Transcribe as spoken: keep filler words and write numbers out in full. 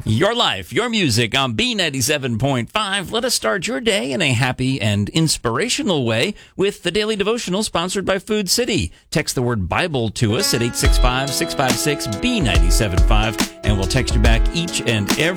Your life, your music on B ninety-seven point five. Let us start your day in a happy and inspirational way with the Daily Devotional sponsored by Food City. Text the word Bible to us at eight six five, six five six, B nine seven five, and we'll text you back each and every